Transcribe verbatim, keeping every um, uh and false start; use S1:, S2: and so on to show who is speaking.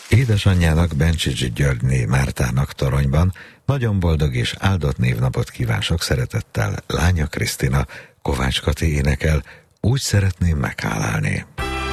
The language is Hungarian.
S1: Édesanyjának, Bencsicsi Györgyné Mártának Toronyban nagyon boldog és áldott névnapot kíván sok szeretettel lánya Krisztina. Kovács Kati énekel Úgy szeretném meghálálni.